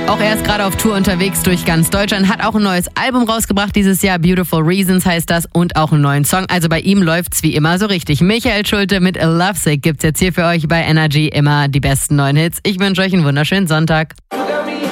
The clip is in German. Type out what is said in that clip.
Auch er ist gerade auf Tour unterwegs durch ganz Deutschland, hat auch ein neues Album rausgebracht dieses Jahr, Beautiful Reasons heißt das, und auch einen neuen Song. Also bei ihm läuft's wie immer so richtig. Michael Schulte mit Lovesick gibt's jetzt hier für euch bei Energy, immer die besten neuen Hits. Ich wünsche euch einen wunderschönen Sonntag.